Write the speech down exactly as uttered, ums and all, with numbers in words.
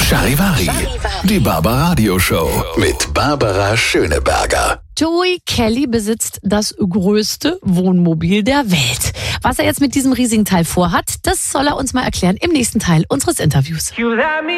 Charivari, die Barbaradio Show mit Barbara Schöneberger. Joey Kelly besitzt das größte Wohnmobil der Welt. Was er jetzt mit diesem riesigen Teil vorhat, das soll er uns mal erklären im nächsten Teil unseres Interviews.